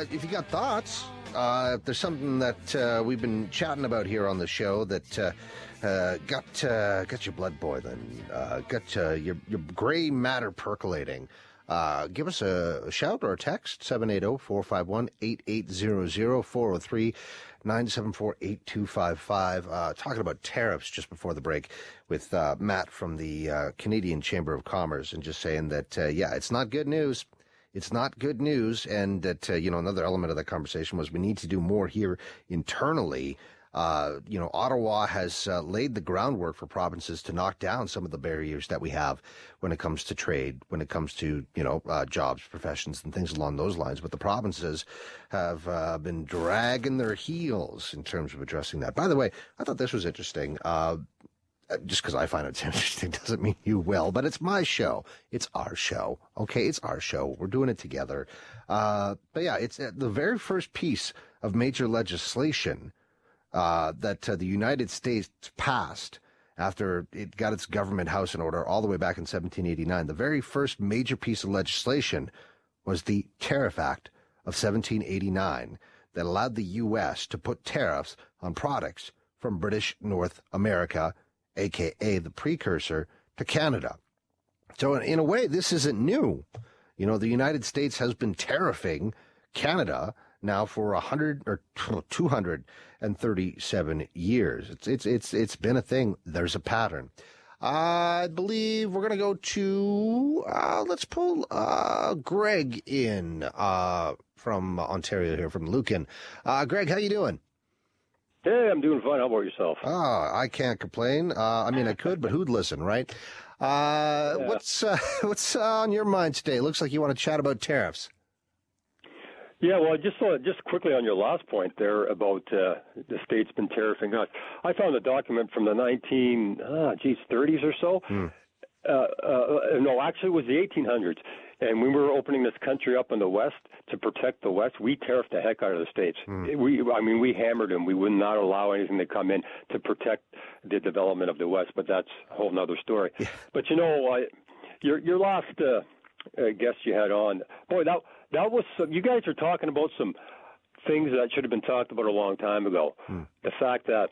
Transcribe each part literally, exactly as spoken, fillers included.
if you got thoughts, uh, if there's something that uh, we've been chatting about here on the show that uh, uh, got uh, got your blood boiling, uh, got uh, your your gray matter percolating, uh, give us a, a shout or a text, seven eight zero, four five one, eight eight zero zero, four oh three, nine seven four, eight two five five. Uh, talking about tariffs just before the break with uh, Matt from the uh, Canadian Chamber of Commerce, and just saying that, uh, yeah, it's not good news. It's not good news, and that, uh, you know, another element of that conversation was we need to do more here internally. Uh, you know, Ottawa has uh, laid the groundwork for provinces to knock down some of the barriers that we have when it comes to trade, when it comes to, you know, uh, jobs, professions, and things along those lines. But the provinces have uh, been dragging their heels in terms of addressing that. By the way, I thought this was interesting. Uh, just because I find it interesting doesn't mean you will, but it's my show. It's our show. Okay, it's our show. We're doing it together. Uh, but yeah, it's uh, the very first piece of major legislation uh, that uh, the United States passed after it got its government house in order all the way back in seventeen eighty-nine. The very first major piece of legislation was the Tariff Act of seventeen eighty-nine that allowed the U S to put tariffs on products from British North America, a k a the precursor to Canada. So in a way, this isn't new. You know, the United States has been tariffing Canada now for one hundred or two hundred thirty-seven years. It's it's it's it's been a thing. There's a pattern. I believe we're going to go to, uh, let's pull uh, Greg in uh, from Ontario here, from Lucan. Uh, Greg, how you doing? Hey, I'm doing fine. How about yourself? Oh, I can't complain. Uh, I mean, I could, but who'd listen, right? Uh, yeah. What's uh, what's on your mind today? Looks like you want to chat about tariffs. Yeah, well, just uh, just quickly on your last point there about uh, the state's been tariffing us. I found a document from the nineteen, ah, geez, thirties or so. Hmm. Uh, uh, no, actually, it was the eighteen hundreds. And when we were opening this country up in the West to protect the West, we tariffed the heck out of the states. Mm. We, I mean, we hammered them. We would not allow anything to come in to protect the development of the West, but that's a whole other story. Yeah. But, you know, I, your your last uh, uh, guest you had on, boy, that, that was some, you guys are talking about some things that should have been talked about a long time ago. Mm. The fact that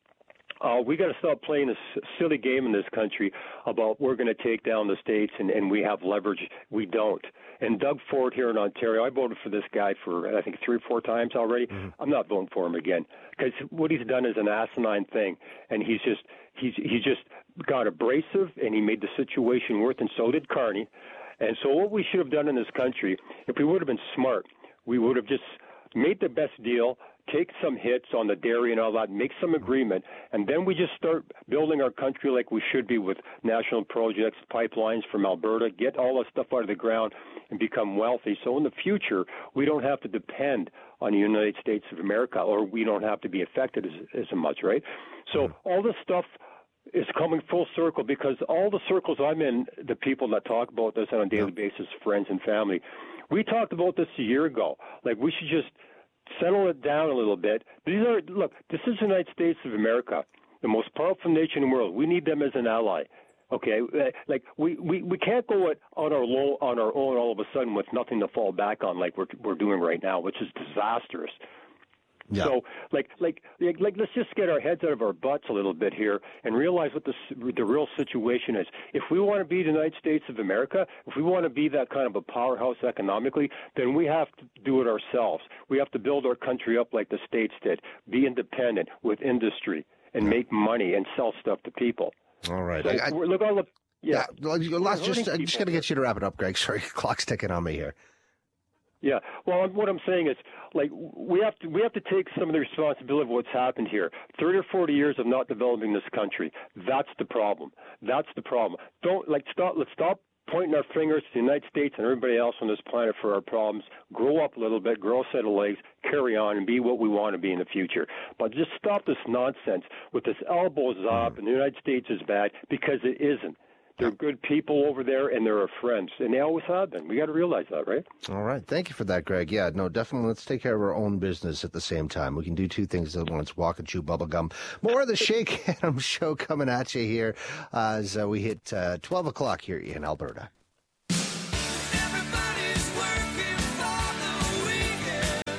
Uh, we got to stop playing this silly game in this country about we're going to take down the states and, and we have leverage. We don't. And Doug Ford here in Ontario, I voted for this guy for, I think, three or four times already. Mm-hmm. I'm not voting for him again because what he's done is an asinine thing. And he's just he's he's just got abrasive, and he made the situation worse, and so did Carney. And so what we should have done in this country, if we would have been smart, we would have just made the best deal, take some hits on the dairy and all that, make some agreement, and then we just start building our country like we should be with national projects, pipelines from Alberta, get all that stuff out of the ground and become wealthy. So in the future, we don't have to depend on the United States of America, or we don't have to be affected as, as much, right? So all this stuff is coming full circle because all the circles I'm in, the people that talk about this on a daily basis, friends and family, we talked about this a year ago. Like, we should just settle it down a little bit. These are, look, this is the United States of America, the most powerful nation in the world. We need them as an ally. Okay, like we, we, we can't go it on our low, on our own all of a sudden with nothing to fall back on like we're we're doing right now, which is disastrous. Yeah. So, like, like, like, like, let's just get our heads out of our butts a little bit here and realize what the the real situation is. If we want to be the United States of America, if we want to be that kind of a powerhouse economically, then we have to do it ourselves. We have to build our country up like the states did, be independent with industry, and make money and sell stuff to people. All right. So I, I, look all the yeah. yeah last, just, I'm just going to get you to wrap it up, Greg. Sorry, clock's ticking on me here. Yeah. Well, what I'm saying is, like, we have to we have to take some of the responsibility of what's happened here. Thirty or forty years of not developing this country. That's the problem. That's the problem. Don't like stop. Let's stop pointing our fingers to the United States and everybody else on this planet for our problems. Grow up a little bit. Grow a set of legs. Carry on and be what we want to be in the future. But just stop this nonsense with this elbows up and the United States is bad, because it isn't. They're good people over there, and they're our friends, and they always have been. We got to realize that, right? All right. Thank you for that, Greg. Yeah, no, definitely. Let's take care of our own business at the same time. We can do two things at once: walk and chew bubble gum. More of the Shake Adam Show coming at you here as uh, we hit uh, twelve o'clock here in Alberta.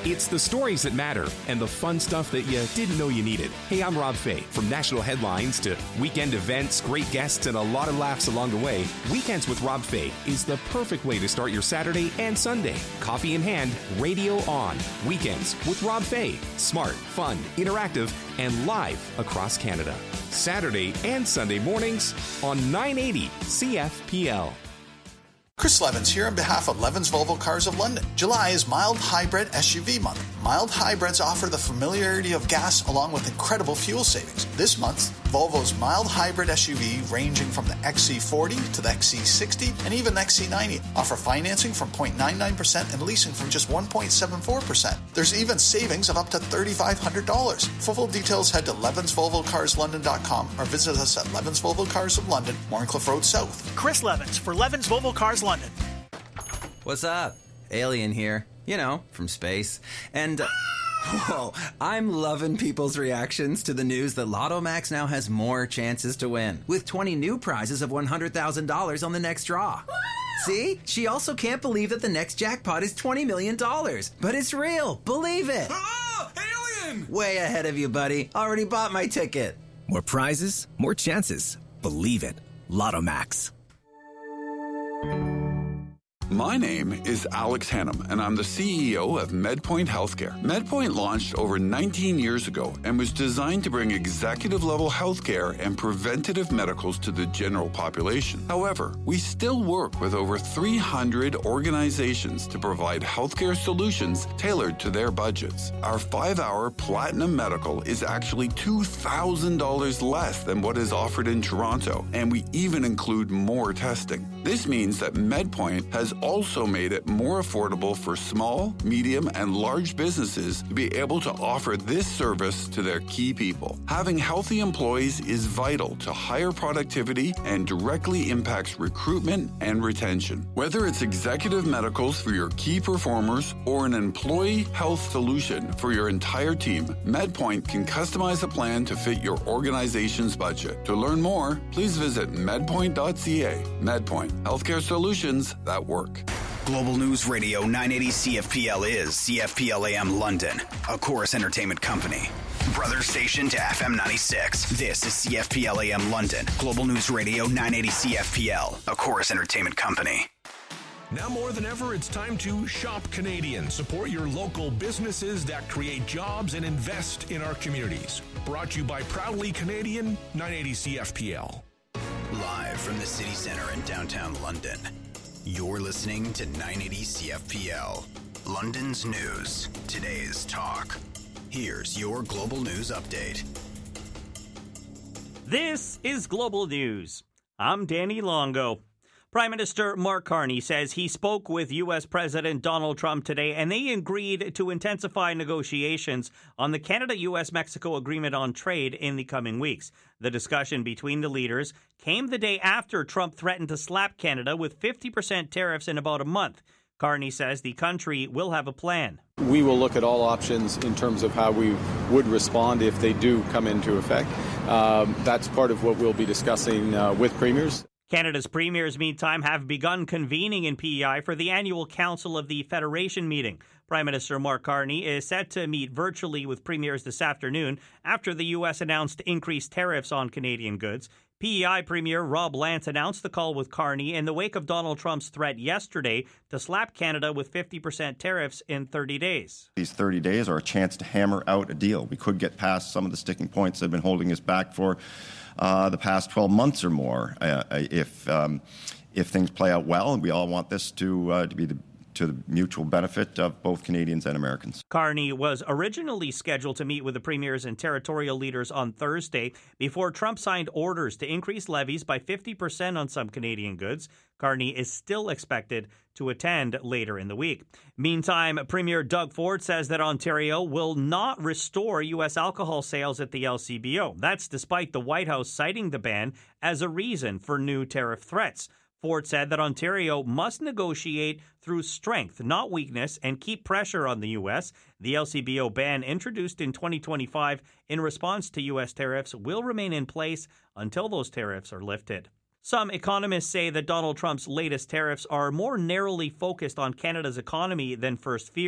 It's the stories that matter and the fun stuff that you didn't know you needed. Hey, I'm Rob Fay. From national headlines to weekend events, great guests, and a lot of laughs along the way, Weekends with Rob Fay is the perfect way to start your Saturday and Sunday. Coffee in hand, radio on. Weekends with Rob Fay. Smart, fun, interactive, and live across Canada. Saturday and Sunday mornings on nine eighty C F P L. Chris Levins here on behalf of Levins Volvo Cars of London. July is Mild Hybrid S U V month. Mild hybrids offer the familiarity of gas along with incredible fuel savings. This month, Volvo's mild hybrid S U V ranging from the X C forty to the X C sixty and even the X C ninety offer financing from zero point nine nine percent and leasing from just one point seven four percent. There's even savings of up to three thousand five hundred dollars. For full details, head to Levins Volvo Cars London dot com or visit us at Levins Volvo Cars of London, Warncliffe Road South. Chris Levins for Levins Volvo Cars London. What's up? Alien here. You know, from space. And, uh, whoa, I'm loving people's reactions to the news that Lotto Max now has more chances to win, with twenty new prizes of one hundred thousand dollars on the next draw. See? She also can't believe that the next jackpot is twenty million dollars. But it's real. Believe it. Ah, alien! Way ahead of you, buddy. Already bought my ticket. More prizes, more chances. Believe it. Lotto Max. My name is Alex Hannum, and I'm the C E O of MedPoint Healthcare. MedPoint launched over nineteen years ago and was designed to bring executive-level healthcare and preventative medicals to the general population. However, we still work with over three hundred organizations to provide healthcare solutions tailored to their budgets. Our five-hour Platinum Medical is actually two thousand dollars less than what is offered in Toronto, and we even include more testing. This means that MedPoint has also made it more affordable for small, medium, and large businesses to be able to offer this service to their key people. Having healthy employees is vital to higher productivity and directly impacts recruitment and retention. Whether it's executive medicals for your key performers or an employee health solution for your entire team, MedPoint can customize a plan to fit your organization's budget. To learn more, please visit medpoint dot c a. MedPoint, healthcare solutions that work. Global News Radio nine eighty C F P L is C F P L A M London, a Chorus Entertainment company. Brother station to F M ninety-six. This is C F P L A M London. Global News Radio nine eighty C F P L, a Chorus Entertainment company. Now more than ever, it's time to shop Canadian. Support your local businesses that create jobs and invest in our communities. Brought to you by Proudly Canadian, nine eighty C F P L. Live from the city center in downtown London. You're listening to nine eighty C F P L, London's news, today's talk. Here's your Global News Update. This is Global News. I'm Danny Longo. Prime Minister Mark Carney says he spoke with U S President Donald Trump today and they agreed to intensify negotiations on the Canada-U S Mexico Agreement on Trade in the coming weeks. The discussion between the leaders came the day after Trump threatened to slap Canada with fifty percent tariffs in about a month. Carney says the country will have a plan. We will look at all options in terms of how we would respond if they do come into effect. Um, that's part of what we'll be discussing uh, with premiers. Canada's premiers, meantime, have begun convening in P E I for the annual Council of the Federation meeting. Prime Minister Mark Carney is set to meet virtually with premiers this afternoon after the U S announced increased tariffs on Canadian goods. P E I Premier Rob Lance announced the call with Carney in the wake of Donald Trump's threat yesterday to slap Canada with fifty percent tariffs in thirty days. These thirty days are a chance to hammer out a deal. We could get past some of the sticking points that have been holding us back for uh, the past twelve months or more. Uh, if um, if things play out well, and we all want this to uh, to be the to the mutual benefit of both Canadians and Americans. Carney was originally scheduled to meet with the premiers and territorial leaders on Thursday before Trump signed orders to increase levies by fifty percent on some Canadian goods. Carney is still expected to attend later in the week. Meantime, Premier Doug Ford says that Ontario will not restore U S alcohol sales at the L C B O. That's despite the White House citing the ban as a reason for new tariff threats. Ford said that Ontario must negotiate through strength, not weakness, and keep pressure on the U S. The L C B O ban introduced in twenty twenty-five in response to U S tariffs will remain in place until those tariffs are lifted. Some economists say that Donald Trump's latest tariffs are more narrowly focused on Canada's economy than first feared.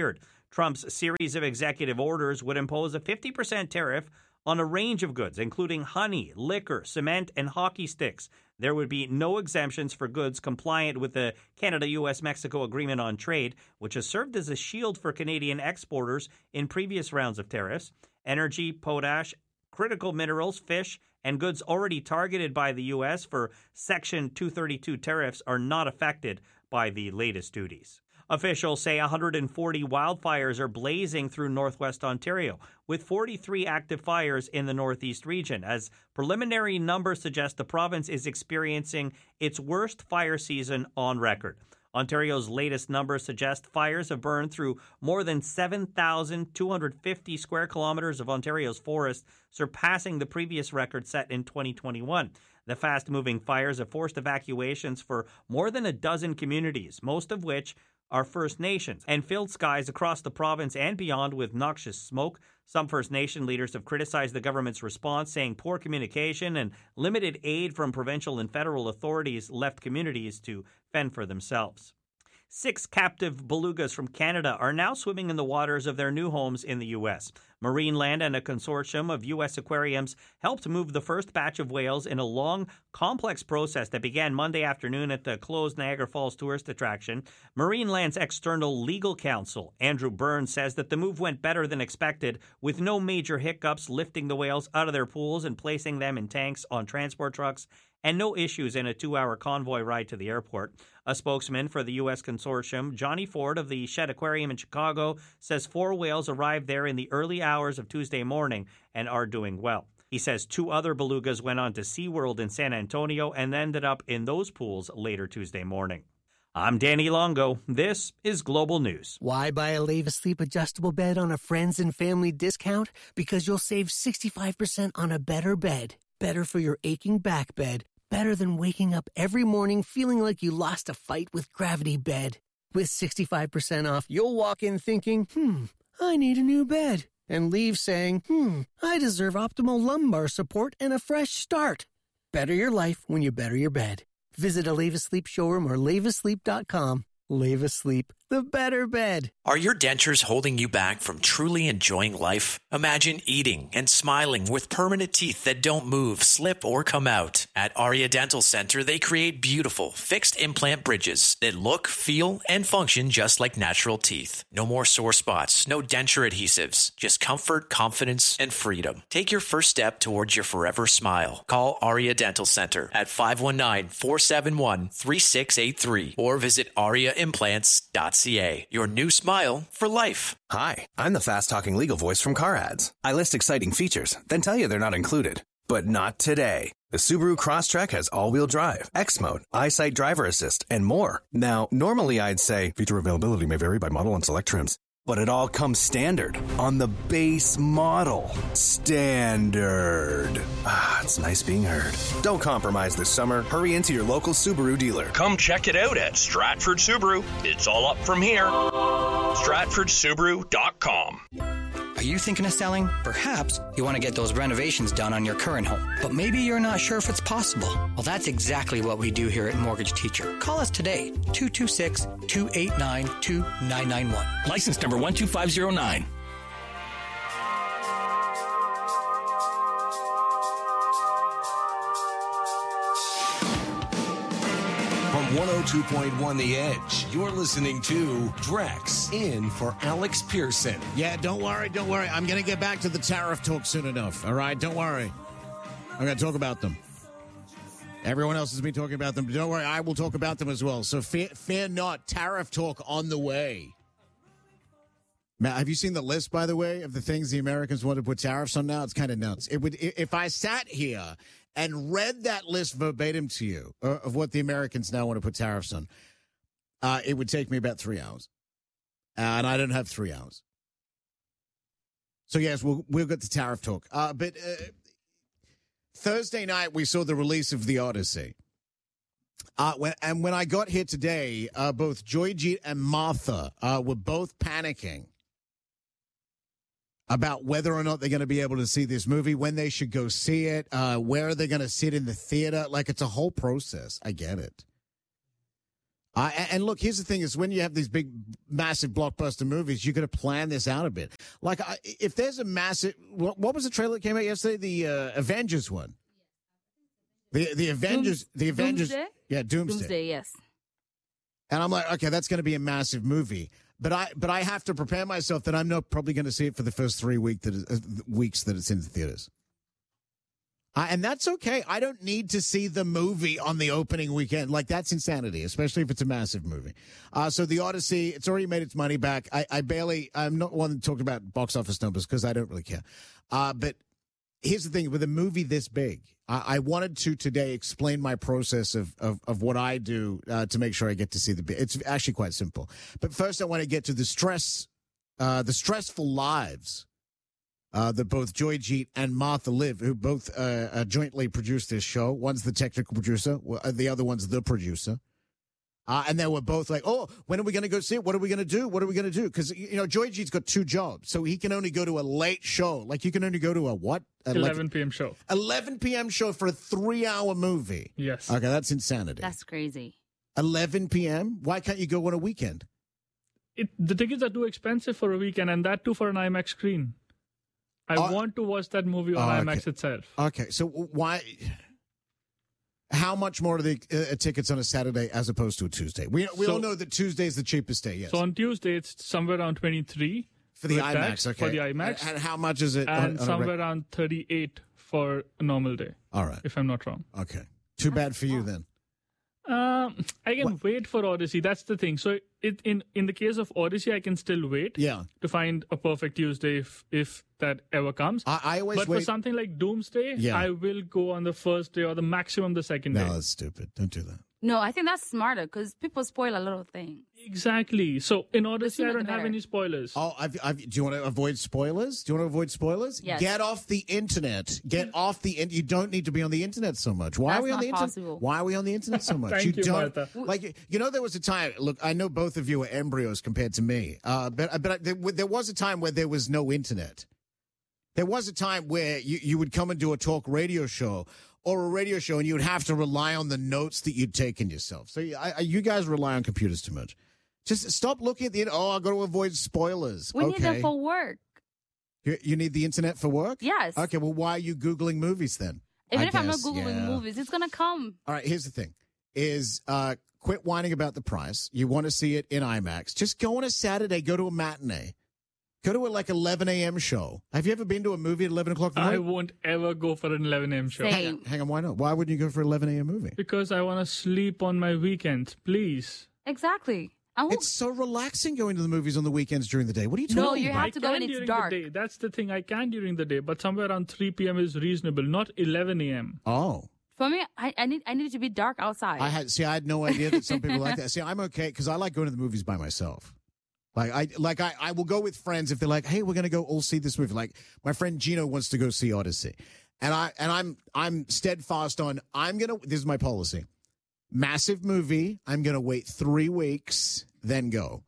Trump's series of executive orders would impose a fifty percent tariff on a range of goods, including honey, liquor, cement, and hockey sticks. There would be no exemptions for goods compliant with the Canada-U S Mexico Agreement on Trade, which has served as a shield for Canadian exporters in previous rounds of tariffs. Energy, potash, critical minerals, fish, and goods already targeted by the U S for Section two thirty-two tariffs are not affected by the latest duties. Officials say one hundred forty wildfires are blazing through northwest Ontario, with forty-three active fires in the northeast region, as preliminary numbers suggest the province is experiencing its worst fire season on record. Ontario's latest numbers suggest fires have burned through more than seven thousand two hundred fifty square kilometers of Ontario's forest, surpassing the previous record set in twenty twenty-one. The fast-moving fires have forced evacuations for more than a dozen communities, most of which are First Nations, and filled skies across the province and beyond with noxious smoke. Some First Nation leaders have criticized the government's response, saying poor communication and limited aid from provincial and federal authorities left communities to fend for themselves. Six captive belugas from Canada are now swimming in the waters of their new homes in the U S. Marineland and a consortium of U S aquariums helped move the first batch of whales in a long, complex process that began Monday afternoon at the closed Niagara Falls tourist attraction. Marineland's external legal counsel, Andrew Burns, says that the move went better than expected, with no major hiccups lifting the whales out of their pools and placing them in tanks on transport trucks, and no issues in a two-hour convoy ride to the airport. A spokesman for the U S consortium, Johnny Ford of the Shedd Aquarium in Chicago, says four whales arrived there in the early hours of Tuesday morning and are doing well. He says two other belugas went on to SeaWorld in San Antonio and ended up in those pools later Tuesday morning. I'm Danny Longo. This is Global News. Why buy a Leva Sleep adjustable bed on a friends and family discount? Because you'll save sixty-five percent on a better bed. Better for your aching back bed. Better than waking up every morning feeling like you lost a fight with Gravity Bed. With sixty-five percent off, you'll walk in thinking, hmm, I need a new bed. And leave saying, hmm, I deserve optimal lumbar support and a fresh start. Better your life when you better your bed. Visit a Leva Sleep showroom or leva sleep dot com. Leva Sleep, the better bed. Are your dentures holding you back from truly enjoying life? Imagine eating and smiling with permanent teeth that don't move, slip, or come out. At Aria Dental Center, they create beautiful, fixed implant bridges that look, feel, and function just like natural teeth. No more sore spots, no denture adhesives, just comfort, confidence, and freedom. Take your first step towards your forever smile. Call Aria Dental Center at five one nine, four seven one, three six eight three or visit aria implants dot c a. Your new smile for life. Hi, I'm the fast-talking legal voice from Car Ads. I list exciting features, then tell you they're not included. But not today. The Subaru Crosstrek has all-wheel drive, X-Mode, EyeSight driver assist, and more. Now, normally I'd say feature availability may vary by model and select trims. But it all comes standard on the base model. Standard. Ah, it's nice being heard. Don't compromise this summer. Hurry into your local Subaru dealer. Come check it out at Stratford Subaru. It's all up from here. Stratford Subaru dot com. Are you thinking of selling? Perhaps you want to get those renovations done on your current home, but maybe you're not sure if it's possible. Well, that's exactly what we do here at Mortgage Teacher. Call us today, two two six, two eight nine, two nine nine one. License number one two five zero nine. one oh two point one The Edge. You're listening to Drex in for Alex Pearson. Yeah, don't worry, don't worry. I'm going to get back to the tariff talk soon enough. All right, don't worry. I'm going to talk about them. Everyone else has been talking about them. But don't worry, I will talk about them as well. So fear, fear not. Tariff talk on the way. Matt, have you seen the list, by the way, of the things the Americans want to put tariffs on now? It's kind of nuts. It would, if I sat here and read that list verbatim to you uh, of what the Americans now want to put tariffs on, uh, it would take me about three hours. Uh, and I don't have three hours. So, yes, we'll, we'll get to tariff talk. Uh, but uh, Thursday night, we saw the release of The Odyssey. Uh, when, and when I got here today, uh, both Joyjeet and Martha uh, were both panicking about whether or not they're going to be able to see this movie, when they should go see it, uh, where are they going to sit in the theater. Like, it's a whole process. I get it. Uh, and, and look, here's the thing: is when you have these big, massive blockbuster movies, you got to plan this out a bit. Like, I, if there's a massive, what, what was the trailer that came out yesterday? The uh, Avengers one. The the Avengers, Dooms- the Avengers, Doomsday? yeah, Doomsday. Doomsday, yes. And I'm like, okay, that's going to be a massive movie. But I but I have to prepare myself that I'm not probably going to see it for the first three week that it, uh, weeks that it's in the theaters. I, and that's okay. I don't need to see the movie on the opening weekend. Like, that's insanity, especially if it's a massive movie. Uh, so the Odyssey, it's already made its money back. I, I barely, I'm not one to talk about box office numbers because I don't really care. Uh, but here's the thing, with a movie this big, I, I wanted to today explain my process of, of, of what I do uh, to make sure I get to see the, it's actually quite simple. But first I want to get to the stress, uh, the stressful lives Uh, that both Joy Jeet and Martha live, who both uh, uh, jointly produce this show. One's the technical producer, the other one's the producer. Uh, and they were both like, oh, when are we going to go see it? What are we going to do? What are we going to do? Because, you know, Joy Jeet's got two jobs, so he can only go to a late show. Like, you can only go to a what? A, eleven p.m. show. eleven p.m. show for a three-hour movie. Yes. Okay, that's insanity. That's crazy. eleven p.m.? Why can't you go on a weekend? It, the tickets are too expensive for a weekend, and that too for an IMAX screen. I Uh, want to watch that movie on oh, IMAX okay. itself. Okay, so why... How much more are the uh, tickets on a Saturday as opposed to a Tuesday? We we So- all know that Tuesday is the cheapest day, yes. So on Tuesday, it's somewhere around twenty-three. For the with IMAX, tax, okay. For the IMAX. And, and how much is it? on- And on a somewhere reg- around thirty-eight for a normal day. All right. If I'm not wrong. Okay. Too bad for you then. Um, I can wait for Odyssey. That's the thing. So it in in the case of Odyssey, I can still wait. Yeah. To find a perfect Tuesday if if that ever comes. I, I always But wait. for something like Doomsday, Yeah. I will go on the first day or the maximum the second No, day. that's stupid. Don't do that. No, I think that's smarter because people spoil a little thing. Exactly. So in Odyssey, I sooner the don't have better. any spoilers. Oh, I've, I've, do you want to avoid spoilers? Do you want to avoid spoilers? Yes. Get off the internet. Get off the in- You don't need to be on the internet so much. Why That's are we on not the internet? possible. Why are we on the internet so much? Thank you, don't Martha. like. You know, there was a time. Look, I know both of you are embryos compared to me. Uh, but but there, there was a time where there was no internet. There was a time where you, you would come and do a talk radio show or a radio show, and you would have to rely on the notes that you'd taken yourself. So I, I, you guys rely on computers too much. Just stop looking at the. Oh, I got to avoid spoilers. We okay. need them for work. You, you need the internet for work? Yes. Okay, well, why are you Googling movies then? Even I if I'm not guess, Googling yeah. movies, it's going to come. All right, here's the thing. Is uh, quit whining about the price. You want to see it in IMAX. Just go on a Saturday. Go to a matinee. Go to a like eleven a.m. show. Have you ever been to a movie at eleven o'clock in the I morning? won't ever go for an eleven a.m. show. Hang on, hang on, why not? Why wouldn't you go for an eleven a.m. movie? Because I want to sleep on my weekends, please. Exactly. I won't- It's so relaxing going to the movies on the weekends during the day. What are you talking No, you about? have to go when can it's during dark. The day. That's the thing. I can during the day, but somewhere around three p.m. is reasonable, not eleven a.m. Oh. For me, I, I need I need it to be dark outside. I had see. I had no idea that some people like that. See, I'm okay because I like going to the movies by myself. Like I like I, I will go with friends if they're like, hey, we're gonna go all see this movie. Like my friend Gino wants to go see Odyssey, and I and I'm I'm steadfast on I'm gonna. This is my policy. Massive movie. I'm gonna wait three weeks, then go.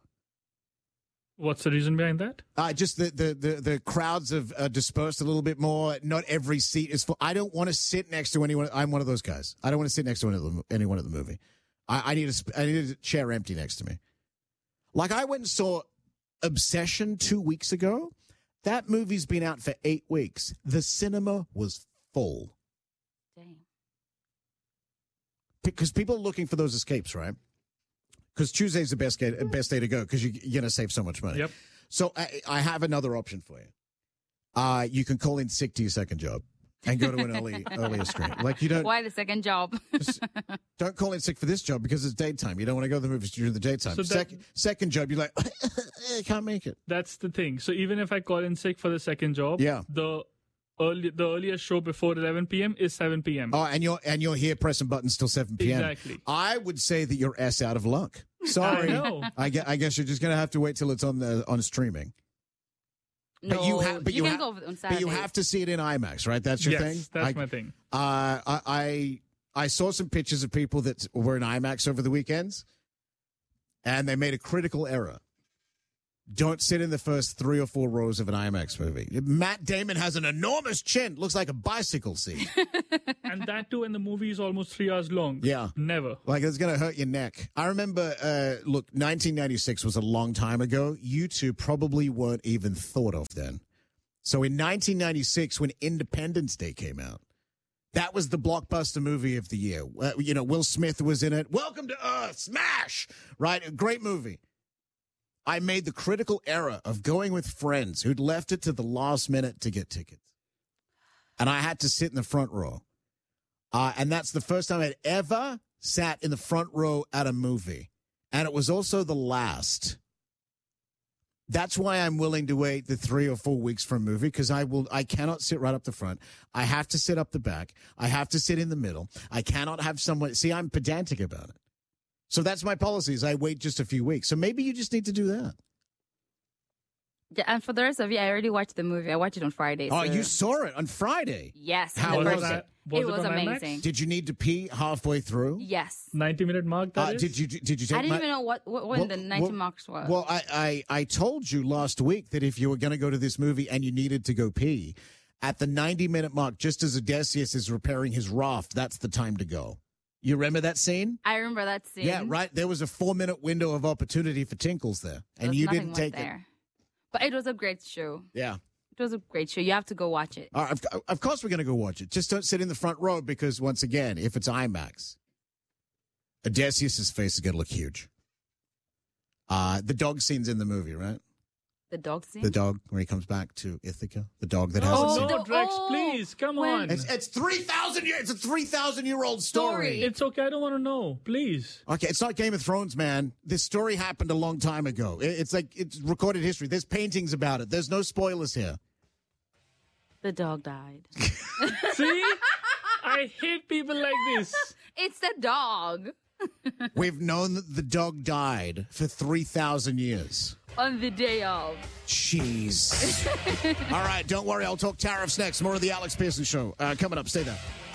What's the reason behind that? Uh, just the, the, the, the crowds have uh, dispersed a little bit more. Not every seat is full. I don't want to sit next to anyone. I'm one of those guys. I don't want to sit next to anyone, anyone at the movie. I, I, need a, sp- I need a chair empty next to me. Like I went and saw Obsession two weeks ago. That movie's been out for eight weeks. The cinema was full. Dang. Because people are looking for those escapes, right? Because Tuesday's the best day, best day to go because you, you're going to save so much money. Yep. So I, I have another option for you. Uh, you can call in sick to your second job and go to an early earlier screen. Like you don't Why the second job? don't call in sick for this job because it's daytime. You don't want to go to the movies during the daytime. So that- second, second job, you're like, I can't make it. That's the thing. So even if I call in sick for the second job, Yeah. the early the earliest show before eleven p.m. is seven p.m. Oh, and you're and you're here pressing buttons till seven p.m. Exactly. I would say that you're S out of luck. Sorry. I know. I guess, I guess you're just going to have to wait till it's on the on streaming. No, But you have, but you you, can ha- go on but Saturdays. you have to see it in IMAX, right? That's your Yes, thing. that's I, my thing. Uh, I, I I saw some pictures of people that were in IMAX over the weekends, and they made a critical error. don't sit in the first three or four rows of an IMAX movie. Matt Damon has an enormous chin. Looks like a bicycle seat. And that too, and the movie is almost three hours long. Yeah. Never. Like, it's going to hurt your neck. I remember, uh, look, nineteen ninety-six was a long time ago. You two probably weren't even thought of then. So in nineteen ninety-six, when Independence Day came out, that was the blockbuster movie of the year. Uh, you know, Will Smith was in it. Welcome to Earth, smash! Right? A great movie. I made the critical error of going with friends who'd left it to the last minute to get tickets. And I had to sit in the front row. Uh, and that's the first time I'd ever sat in the front row at a movie. And it was also the last. That's why I'm willing to wait the three or four weeks for a movie, because I will. I cannot sit right up the front. I have to sit up the back. I have to sit in the middle. I cannot have someone. See, I'm pedantic about it. So that's my policy, is I wait just a few weeks. So maybe you just need to do that. Yeah, and for the rest of you, I already watched the movie. I watched it on Friday. Oh, so. you saw it on Friday? Yes. How the was first that? day. It was, amazing. Did you need to pee halfway through? Yes. ninety minute mark, that Uh, is? did you did you take I didn't my- even know what, what when Well, the ninety well, marks was. Well, I, I, I told you last week that if you were going to go to this movie and you needed to go pee, at the ninety-minute mark, just as Odysseus is repairing his raft, that's the time to go. You remember that scene? I remember that scene. Yeah, right. There was a four-minute window of opportunity for Tinkles there, There and was you nothing didn't went take there. But it was a great show. it. Yeah. It was a great show. You have to go watch it. All right, of, of course, we're going to go watch it. Just don't sit in the front row because, once again, if it's IMAX, Odysseus' face is going to look huge. Uh, the dog scene's in the movie, right? The dog scene? The dog, where he comes back to Ithaca. The dog that hasn't Oh, seen. no, Drex, oh, please, come when- on. It's, it's three thousand years. It's a three thousand year old story. It's okay, I don't want to know. Please. Okay, it's not Game of Thrones, man. This story happened a long time ago. It- It's like it's recorded history. There's paintings about it. There's no spoilers here. The dog died. See? I hate people like this. It's the dog. We've known that the dog died for three thousand years. On the day of. Jeez. All right, don't worry. I'll talk tariffs next. More of the Alex Pearson Show uh, coming up. Stay there.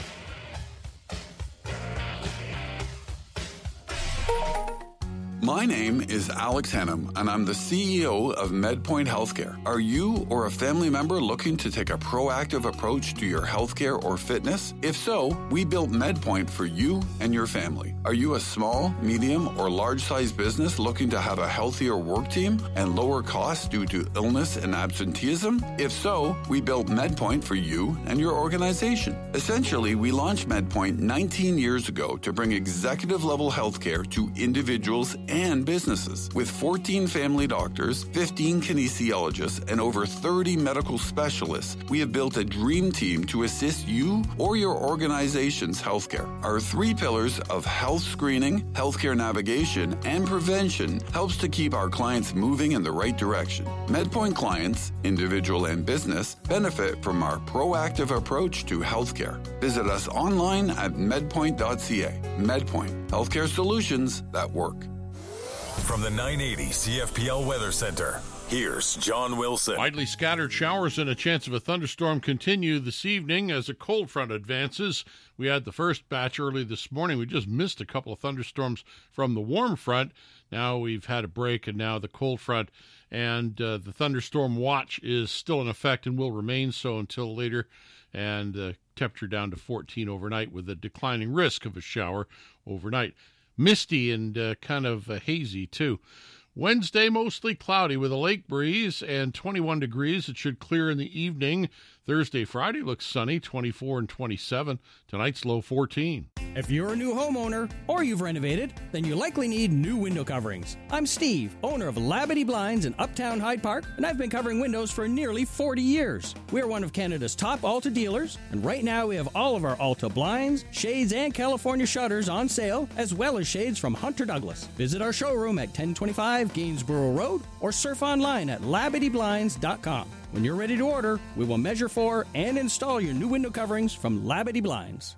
My name is Alex Hannum, and I'm the C E O of MedPoint Healthcare. Are you or a family member looking to take a proactive approach to your healthcare or fitness? If so, we built MedPoint for you and your family. Are you a small, medium, or large-sized business looking to have a healthier work team and lower costs due to illness and absenteeism? If so, we built MedPoint for you and your organization. Essentially, we launched MedPoint nineteen years ago to bring executive-level healthcare to individuals and businesses. With fourteen family doctors, fifteen kinesiologists, and over thirty medical specialists, we have built a dream team to assist you or your organization's healthcare. Our three pillars of health screening, healthcare navigation, and prevention helps to keep our clients moving in the right direction. MedPoint clients, individual and business, benefit from our proactive approach to healthcare. Visit us online at medpoint dot c a. MedPoint, healthcare solutions that work. From the nine eighty C F P L Weather Center, here's John Wilson. Widely scattered showers and a chance of a thunderstorm continue this evening as a cold front advances. We had the first batch early this morning. We just missed a couple of thunderstorms from the warm front. Now we've had a break, and now the cold front. And uh, the thunderstorm watch is still in effect and will remain so until later. And the uh, temperature down to fourteen overnight with a declining risk of a shower overnight. Misty and uh, kind of uh, hazy, too. Wednesday, mostly cloudy with a lake breeze and twenty-one degrees. It should clear in the evening. Thursday, Friday looks sunny, twenty-four and twenty-seven. Tonight's low fourteen. If you're a new homeowner or you've renovated, then you likely need new window coverings. I'm Steve, owner of Labadee Blinds in Uptown Hyde Park, and I've been covering windows for nearly forty years. We're one of Canada's top Alta dealers, and right now we have all of our Alta blinds, shades, and California shutters on sale, as well as shades from Hunter Douglas. Visit our showroom at ten twenty-five Gainsborough Road or surf online at labadee blinds dot com. When you're ready to order, we will measure for and install your new window coverings from Labadee Blinds.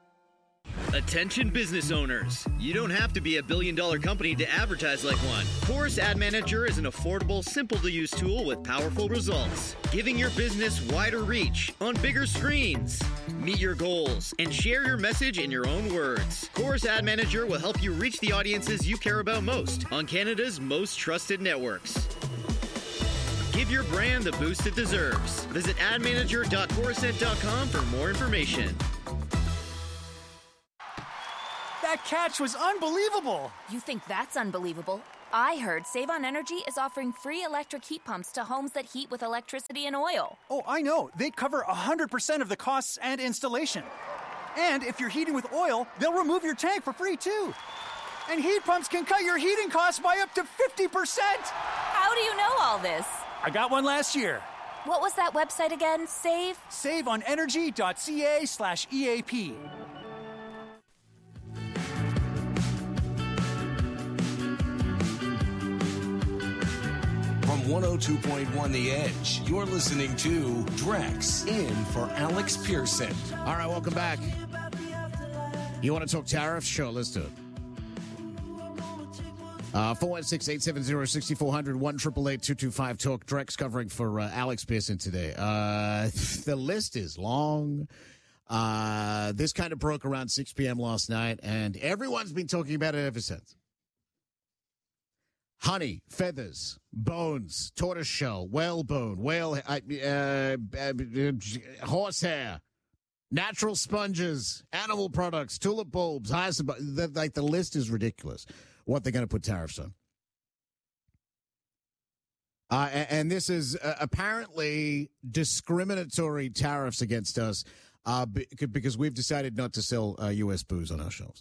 Attention business owners. You don't have to be a billion dollar company to advertise like one. Chorus Ad Manager is an affordable, simple to use tool with powerful results, giving your business wider reach on bigger screens. Meet your goals and share your message in your own words. Chorus Ad Manager will help you reach the audiences you care about most on Canada's most trusted networks. Give your brand the boost it deserves. Visit ad manager dot coruscant dot com for more information. That catch was unbelievable. You think that's unbelievable? I heard Save on Energy is offering free electric heat pumps to homes that heat with electricity and oil. Oh, I know. They cover one hundred percent of the costs and installation. And if you're heating with oil, they'll remove your tank for free, too. And heat pumps can cut your heating costs by up to fifty percent. How do you know all this? I got one last year. What was that website again? Save? save on energy dot c a slash E A P. From one oh two point one The Edge, you're listening to Drex in for Alex Pearson. All right, welcome back. You want to talk tariffs? Sure, let's do it. Uh, four one six, eight seven zero, six four zero zero, one eight eight eight, two two five, talk. Drex covering for uh, Alex Pearson today. Uh, the list is long. Uh, this kind of broke around six p.m. last night, and everyone's been talking about it ever since. Honey, feathers, bones, tortoiseshell, whalebone, whale, uh, uh, uh, horsehair, natural sponges, animal products, tulip bulbs, hyacinth. Like the list is ridiculous. What they're going to put tariffs on, uh, and, and this is uh, apparently discriminatory tariffs against us uh, because we've decided not to sell uh, U S booze on our shelves.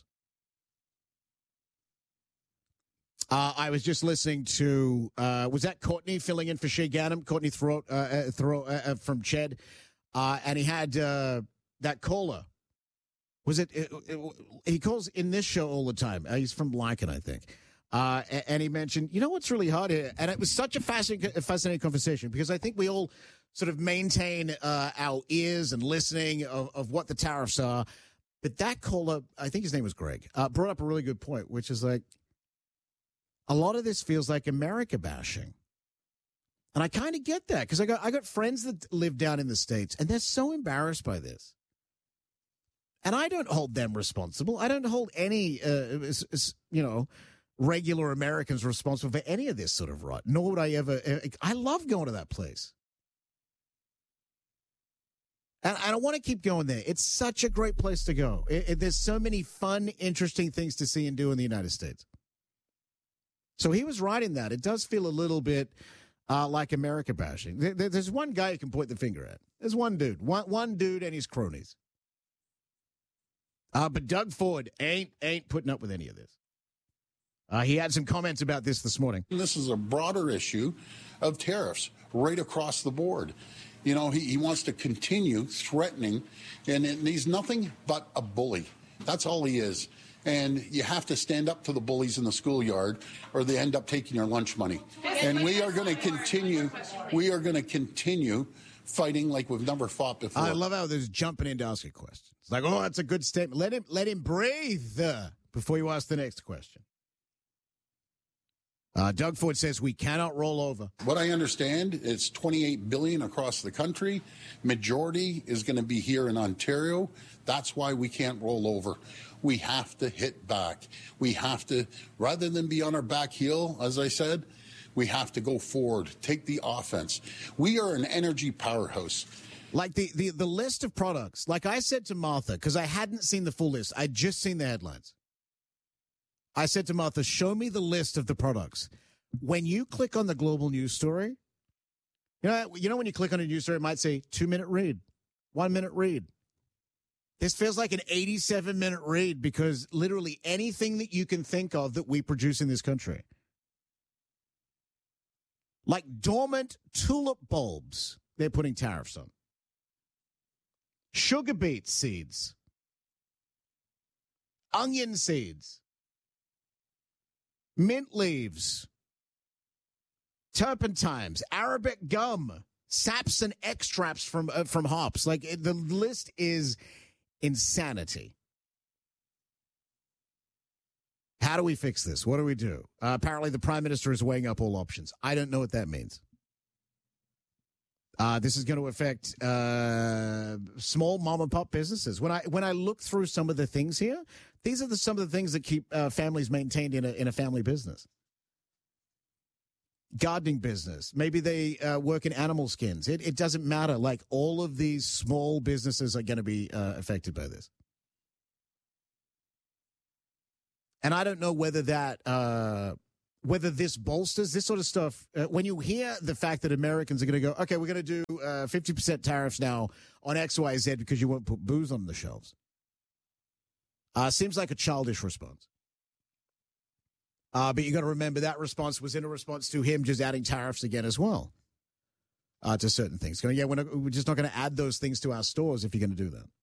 Uh, I was just listening to, uh, was that Courtney filling in for Shea Ganem? Courtney Throat, uh, uh, Throat uh, from Ched. Uh, and he had uh, that cola. Was it, it, it, he calls in this show all the time. Uh, he's from Lycan, I think. Uh, and, and he mentioned, you know what's really hard here? And it was such a fascinating, fascinating conversation because I think we all sort of maintain uh, our ears and listening of, of what the tariffs are. But that cola, I think his name was Greg, uh, brought up a really good point, which is like, a lot of this feels like America bashing. And I kind of get that because I got I got friends that live down in the States and they're so embarrassed by this. And I don't hold them responsible. I don't hold any, uh, you know, regular Americans responsible for any of this sort of rot, nor would I ever. I love going to that place. And I don't want to keep going there. It's such a great place to go. It, it, there's so many fun, interesting things to see and do in the United States. So he was right in that. It does feel a little bit uh, like America bashing. There, there's one guy you can point the finger at. There's one dude. One, one dude and his cronies. Uh, but Doug Ford ain't ain't putting up with any of this. Uh, he had some comments about this this morning. This is a broader issue of tariffs right across the board. You know, he, he wants to continue threatening, and, and he's nothing but a bully. That's all he is. And you have to stand up to the bullies in the schoolyard or they end up taking your lunch money. And we are going to continue, we are going to continue fighting like we've never fought before. I love how there's jumping in to ask a question. It's like, oh, that's a good statement. Let him, let him breathe uh, before you ask the next question. Uh, Doug Ford says we cannot roll over. What I understand, it's twenty-eight billion dollars across the country. Majority is going to be here in Ontario. That's why we can't roll over. We have to hit back. We have to, rather than be on our back heel, as I said, we have to go forward, take the offense. We are an energy powerhouse. Like the, the, the list of products, like I said to Martha, because I hadn't seen the full list. I'd just seen the headlines. I said to Martha, show me the list of the products. When you click on the global news story, you know, you know when you click on a news story, it might say two-minute read, one-minute read. This feels like an eighty-seven minute read because literally anything that you can think of that we produce in this country. Like dormant tulip bulbs, they're putting tariffs on. Sugar beet seeds. Onion seeds. Mint leaves. Turpentines. Arabic gum. Saps and extracts from, uh, from hops. Like the list is insanity. How do we fix this? What do we do? Uh, apparently, the prime minister is weighing up all options. I don't know what that means. Uh, this is going to affect uh, small mom and pop businesses. When I when I look through some of the things here, these are the, some of the things that keep uh, families maintained in a in a family business. gardening business. Maybe they uh, work in animal skins. It, it doesn't matter. Like, all of these small businesses are going to be uh, affected by this. And I don't know whether that, uh, whether this bolsters this sort of stuff. Uh, when you hear the fact that Americans are going to go, okay, we're going to do uh, fifty percent tariffs now on X, Y, Z because you won't put booze on the shelves. Uh, seems like a childish response. Uh, but you got to remember that response was in a response to him just adding tariffs again as well uh, to certain things. Going, yeah, we're, not, we're just not going to add those things to our stores if you're going to do that.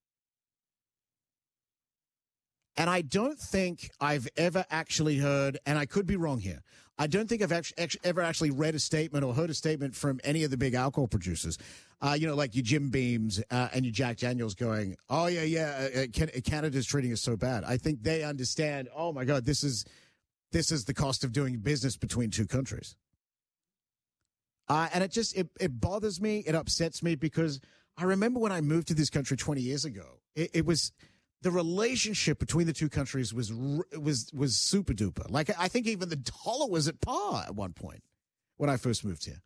And I don't think I've ever actually heard, and I could be wrong here, I don't think I've actually, ever actually read a statement or heard a statement from any of the big alcohol producers, uh, you know, like your Jim Beams uh, and your Jack Daniels going, oh, yeah, yeah, uh, Can- Canada's treating us so bad. I think they understand, oh, my God, this is this is the cost of doing business between two countries. Uh, and it just, it, it bothers me, it upsets me, because I remember when I moved to this country twenty years ago, it, it was... the relationship between the two countries was was was super duper. Like, I think even the dollar was at par at one point when I first moved here.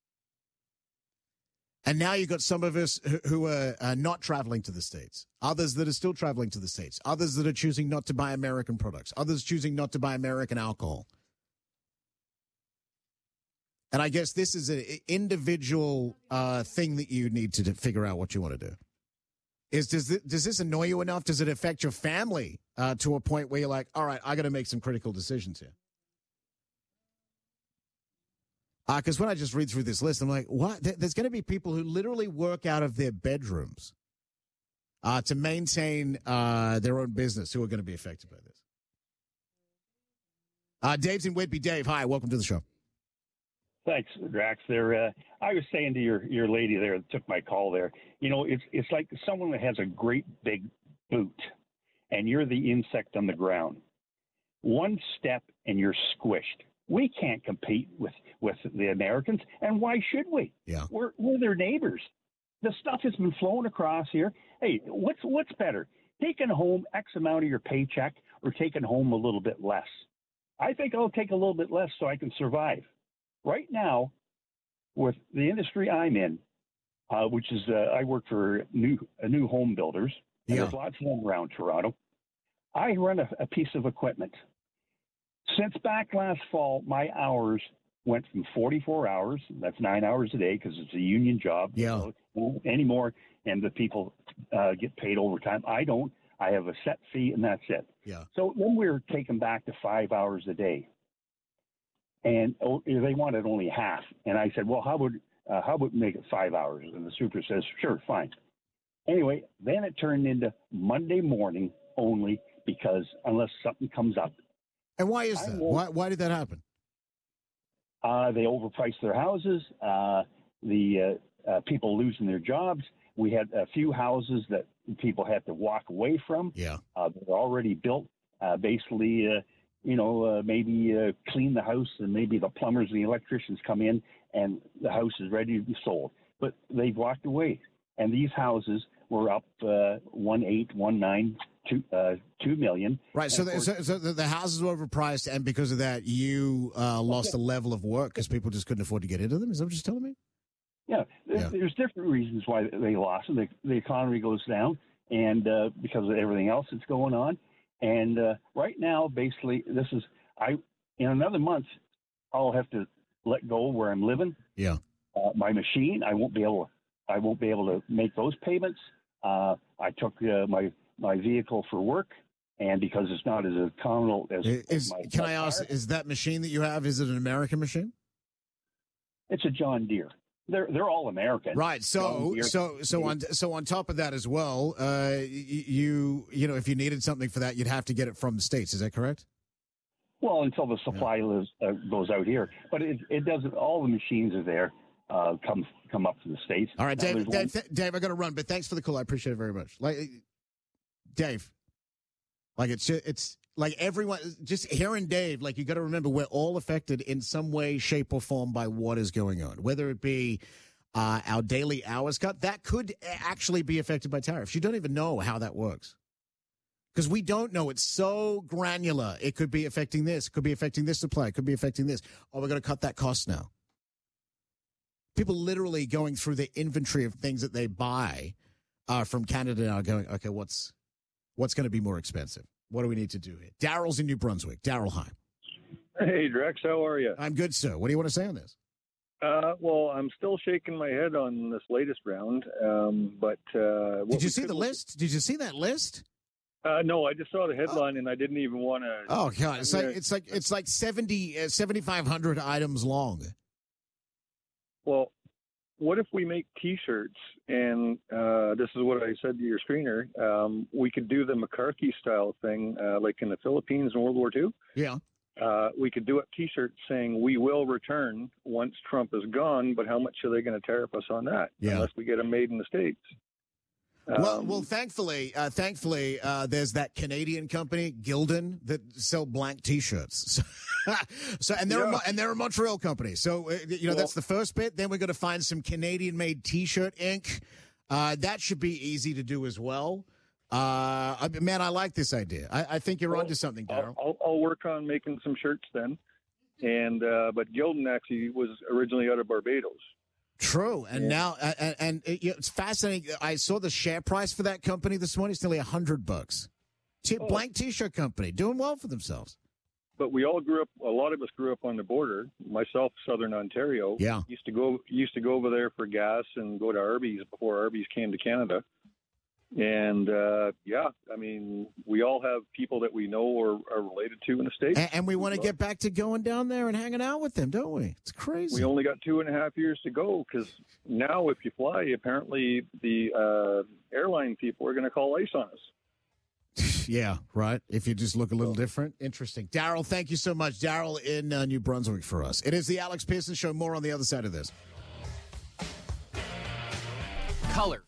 And now you've got some of us who are uh, not traveling to the States, others that are still traveling to the States, others that are choosing not to buy American products, others choosing not to buy American alcohol. And I guess this is an individual uh, thing that you need to figure out what you want to do. Is does this, does this annoy you enough? Does it affect your family uh, to a point where you're like, all right, I got to make some critical decisions here? Because uh, when I just read through this list, I'm like, what? There's going to be people who literally work out of their bedrooms uh, to maintain uh, their own business who are going to be affected by this. Uh, Dave's in Whitby. Dave, hi, welcome to the show. Thanks, Drax. There, uh, I was saying to your, your lady there that took my call there, you know, it's it's like someone that has a great big boot, and you're the insect on the ground. One step and you're squished. We can't compete with, with the Americans, and why should we? Yeah, we're we're their neighbors. The stuff has been flown across here. Hey, what's what's better, taking home X amount of your paycheck or taking home a little bit less? I think I'll take a little bit less so I can survive. Right now, with the industry I'm in, uh, which is uh, I work for new uh, new home builders. And Yeah. There's lots of them around Toronto. I run a, a piece of equipment. Since back last fall, my hours went from forty-four hours. That's nine hours a day because it's a union job. Yeah. So, anymore, and the people uh, get paid overtime. I don't. I have a set fee, and that's it. Yeah. So then we were taken back to five hours a day. And oh, they wanted only half. And I said, well, how would uh, how would we make it five hours? And the super says, sure, fine. Anyway, then it turned into Monday morning only because unless something comes up. And why is I that? won't- Why, why did that happen? Uh, they overpriced their houses. Uh, the uh, uh, people losing their jobs. We had a few houses that people had to walk away from. Yeah. Uh, they're already built. Uh, basically, uh, you know, uh, maybe uh, clean the house, and maybe the plumbers and the electricians come in, and the house is ready to be sold. But they've walked away, and these houses were up uh, one eight, one nine, two, uh, two million. Right. So, And the, of so, course- so the, the houses were overpriced, and because of that, you uh, lost Okay. a level of work because people just couldn't afford to get into them. Is that what you're telling me? Yeah, there's, Yeah. there's different reasons why they lost it. The, the economy goes down, and uh, because of everything else that's going on. And uh, right now, basically, this is I. In another month, I'll have to let go where I'm living. Yeah. Uh, my machine, I won't be able. I won't be able to make those payments. Uh, I took uh, my my vehicle for work, and because it's not as economical as, Is, as my, can my I ask, car, is that machine that you have, is it an American machine? it's a John Deere. They're they're all American. Right. So, John Deere. so, so on, so on top of that as well, uh, y- you, you know, if you needed something for that, you'd have to get it from the States. Is that correct? Well, until the supply lives, uh, goes out here, but it it doesn't. All the machines are there. Uh, come come up to the States. All right, Now, Dave. there's one- Dave, th- Dave, I got to run, but thanks for the call. I appreciate it very much. Like, Dave, like it's ju- it's like everyone. Just hearing Dave, like you got to remember, we're all affected in some way, shape, or form by what is going on. Whether it be uh, our daily hours cut, that could actually be affected by tariffs. You don't even know how that works. Because we don't know. It's so granular. It could be affecting this. It could be affecting this supply. It could be affecting this. Oh, we're going to cut that cost now. People literally going through the inventory of things that they buy uh, from Canada now going, okay, what's what's going to be more expensive? What do we need to do here? Daryl's in New Brunswick. Daryl, hi. Hey, Drex, how are you? I'm good, sir. What do you want to say on this? Uh, well, I'm still shaking my head on this latest round. Um, but uh, Did you see the list? Did you see that list? Uh, no, I just saw the headline oh. and I didn't even want to. Oh God, it's like it's like it's like seventy, uh, seventy-five hundred items long. Well, what if we make T-shirts and uh, this is what I said to your screener? Um, we could do the McCarthy style thing, uh, like in the Philippines in World War Two. Yeah. Uh, we could do a T-shirt saying "We will return once Trump is gone," but how much are they going to tariff us on that? Yeah. Unless we get them made in the States. Well, well, thankfully, uh, thankfully, uh, there's that Canadian company, Gildan, that sell blank T-shirts. So, so and they're yeah. a, and they're a Montreal company. So uh, you know well, that's the first bit. Then we're going to find some Canadian-made T-shirt ink. Uh, that should be easy to do as well. Uh, I, man, I like this idea. I, I think you're well, onto something, Daryl. I'll, I'll work on making some shirts then. And uh, but Gildan actually was originally out of Barbados. True, and yeah. now and, and it, you know, it's fascinating. I saw the share price for that company this morning. It's nearly a hundred bucks. T- oh. Blank T-shirt company doing well for themselves. But we all grew up. A lot of us grew up on the border. Myself, Southern Ontario. Yeah, used to go used to go over there for gas and go to Arby's before Arby's came to Canada. And uh, yeah, I mean, we all have people that we know or are related to in the States. And, and we want to get back to going down there and hanging out with them, don't we? It's crazy. We only got two and a half years to go because now if you fly, apparently the uh, airline people are going to call ICE on us. Yeah, right. If you just look a little different. Interesting. Daryl, thank you so much. Daryl in uh, New Brunswick for us. It is the Alex Pearson Show. More on the other side of this. Color.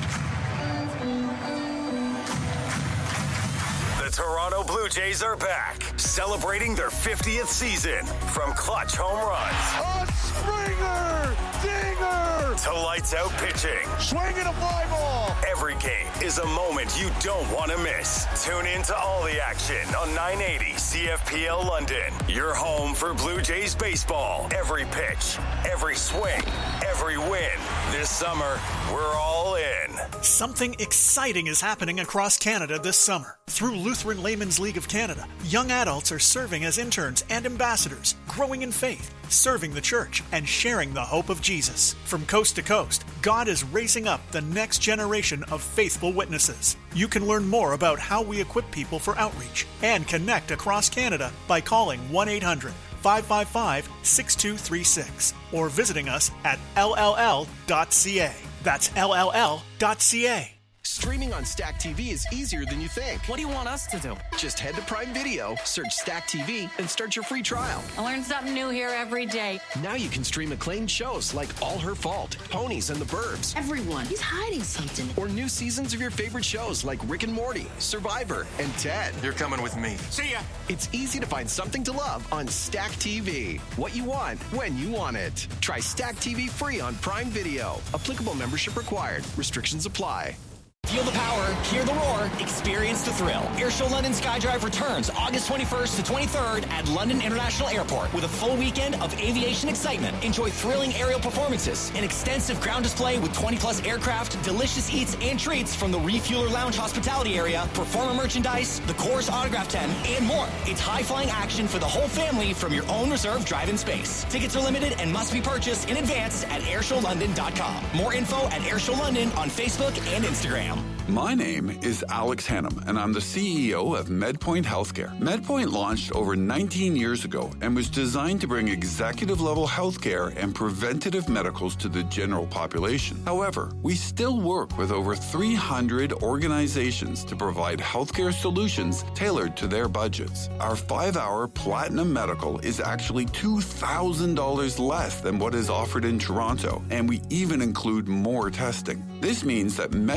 The Toronto Blue Jays are back, celebrating their fiftieth season. From clutch home runs, a Springer, dinger, to lights out pitching, swinging a fly ball. Every game is a moment you don't want to miss. Tune in to all the action on nine eighty C F P L London. Your home for Blue Jays baseball. Every pitch, every swing, every win. This summer, we're all in. Something exciting is happening across Canada this summer. Through Lutheran Laymen's League of Canada, young adults are serving as interns and ambassadors, growing in faith, serving the church, and sharing the hope of Jesus. From coast to coast, God is raising up the next generation of faithful witnesses. You can learn more about how we equip people for outreach and connect across Canada by calling one eight hundred five five five six two three six or visiting us at L L L dot C A. That's L L L dot C A. Streaming on Stack T V is easier than you think. What do you want us to do? Just head to Prime Video, search Stack T V, and start your free trial. I learn something new here every day. Now you can stream acclaimed shows like All Her Fault, Ponies and the Burbs. Everyone, he's hiding something. Or new seasons of your favorite shows like Rick and Morty, Survivor, and Ted. You're coming with me. See ya. It's easy to find something to love on Stack T V. What you want, when you want it. Try Stack T V free on Prime Video. Applicable membership required. Restrictions apply. Feel the power, hear the roar, experience the thrill. Airshow London Skydrive returns August twenty-first to twenty-third at London International Airport with a full weekend of aviation excitement. Enjoy thrilling aerial performances, an extensive ground display with twenty plus aircraft, delicious eats and treats from the Refueler Lounge hospitality area, performer merchandise, the Coors autograph tent, and more. It's high-flying action for the whole family from your own reserved drive-in space. Tickets are limited and must be purchased in advance at airshow london dot com. More info at Airshow London on Facebook and Instagram. My name is Alex Hannum, and I'm the C E O of MedPoint Healthcare. MedPoint launched over nineteen years ago and was designed to bring executive-level healthcare and preventative medicals to the general population. However, we still work with over three hundred organizations to provide healthcare solutions tailored to their budgets. Our five-hour Platinum Medical is actually two thousand dollars less than what is offered in Toronto, and we even include more testing. This means that MedPoint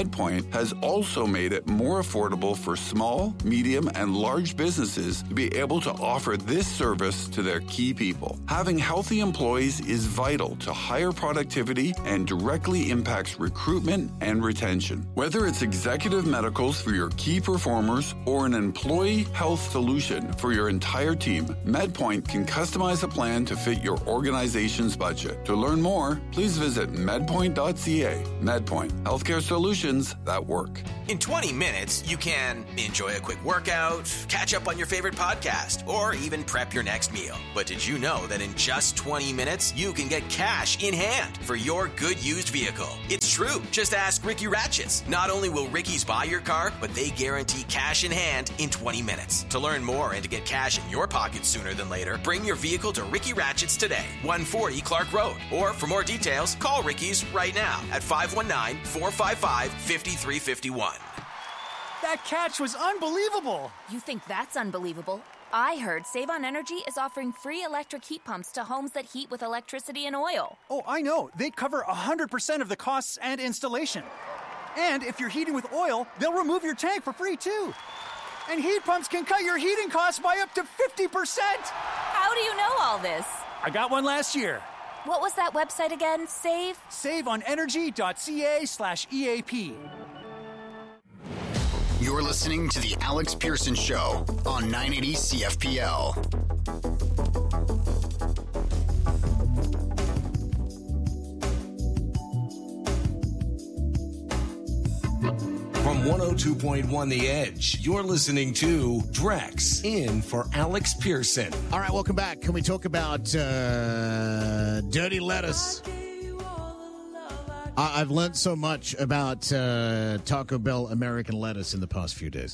has also made it more affordable for small, medium, and large businesses to be able to offer this service to their key people. Having healthy employees is vital to higher productivity and directly impacts recruitment and retention. Whether it's executive medicals for your key performers or an employee health solution for your entire team, MedPoint can customize a plan to fit your organization's budget. To learn more, please visit medpoint dot c a. MedPoint, healthcare solutions that work. In twenty minutes, you can enjoy a quick workout, catch up on your favorite podcast, or even prep your next meal. But did you know that in just twenty minutes, you can get cash in hand for your good used vehicle? It's true. Just ask Ricky Ratchets. Not only will Ricky's buy your car, but they guarantee cash in hand in twenty minutes. To learn more and to get cash in your pocket sooner than later, bring your vehicle to Ricky Ratchets today, one forty Clark Road. Or for more details, call Ricky's right now at five one nine, four five five, five three five one. That catch was unbelievable. You think that's unbelievable? I heard Save On Energy is offering free electric heat pumps to homes that heat with electricity and oil. Oh, I know. They cover one hundred percent of the costs and installation. And if you're heating with oil, they'll remove your tank for free, too. And heat pumps can cut your heating costs by up to fifty percent. How do you know all this? I got one last year. What was that website again? Save? save on energy dot c a slash E A P. You're listening to The Alex Pearson Show on nine eighty C F P L. From one oh two point one The Edge, you're listening to Drex in for Alex Pearson. All right, welcome back. Can we talk about uh, dirty lettuce? I- I've learned so much about uh, Taco Bell American lettuce in the past few days.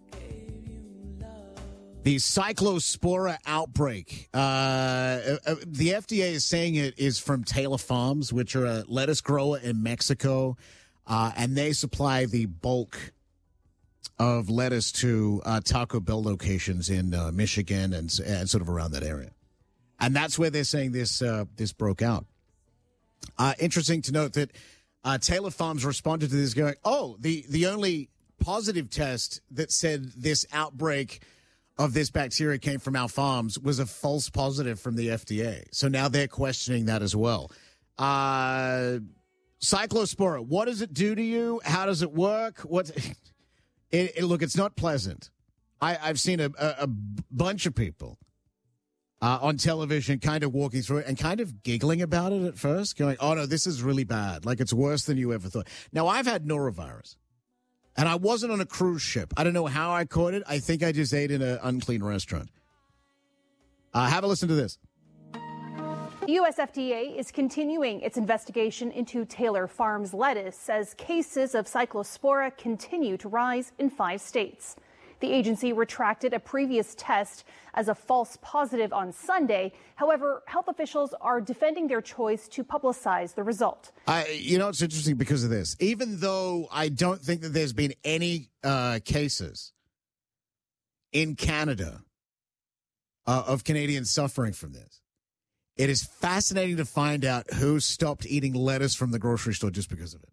The Cyclospora outbreak. Uh, uh, the F D A is saying it is from Taylor Farms, which are a lettuce grower in Mexico. Uh, and they supply the bulk of lettuce to uh, Taco Bell locations in uh, Michigan and, and sort of around that area. And that's where they're saying this uh, this broke out. Uh, interesting to note that uh, Taylor Farms responded to this going, oh, the, the only positive test that said this outbreak of this bacteria came from our farms was a false positive from the F D A. So now they're questioning that as well. Uh... Cyclospora, what does it do to you? How does it work? What? It, it, look, it's not pleasant. I, I've seen a, a, a bunch of people uh, on television kind of walking through it and kind of giggling about it at first, going, oh, no, this is really bad. Like, it's worse than you ever thought. Now, I've had norovirus, and I wasn't on a cruise ship. I don't know how I caught it. I think I just ate in an unclean restaurant. Uh, have a listen to this. The U S F D A is continuing its investigation into Taylor Farms lettuce as cases of Cyclospora continue to rise in five states. The agency retracted a previous test as a false positive on Sunday. However, health officials are defending their choice to publicize the result. I, you know, it's interesting because of this. Even though I don't think that there's been any uh, cases in Canada uh, of Canadians suffering from this, it is fascinating to find out who stopped eating lettuce from the grocery store just because of it.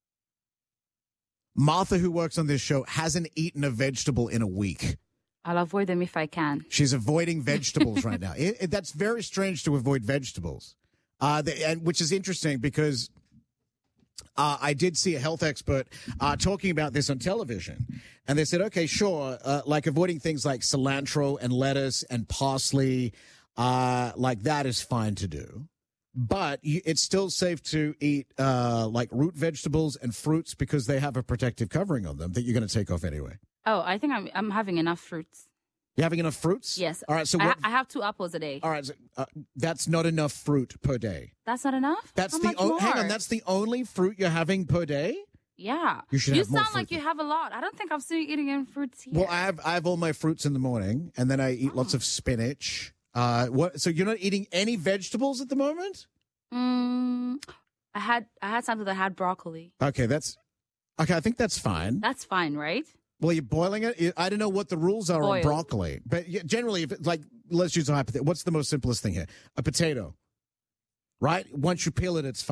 Martha, who works on this show, hasn't eaten a vegetable in a week. I'll avoid them if I can. She's avoiding vegetables right now. It, it, that's very strange to avoid vegetables, uh, the, and which is interesting because uh, I did see a health expert uh, talking about this on television. And they said, okay, sure, uh, like avoiding things like cilantro and lettuce and parsley, Uh, like that is fine to do, but you, it's still safe to eat uh, like root vegetables and fruits because they have a protective covering on them that you're going to take off anyway. Oh, I think I'm I'm having enough fruits. You having enough fruits? Yes. All right. So I, what, I have two apples a day. All right. So, uh, that's not enough fruit per day. That's not enough. That's How the much o- more? hang on. That's the only fruit you're having per day. Yeah. You should You have more sound like fruit you have a lot. I don't think I'm still eating any fruits here. Well, I have I have all my fruits in the morning, and then I eat oh. lots of spinach. Uh, what? So you're not eating any vegetables at the moment? Mm, I had I had something that had broccoli. Okay, that's okay. I think that's fine. That's fine, right? Well, you're boiling it. I don't know what the rules are Boiled. on broccoli, but generally, if it, like, let's use a hypothetical. What's the most simplest thing here? A potato, right? Once you peel it, it's fine.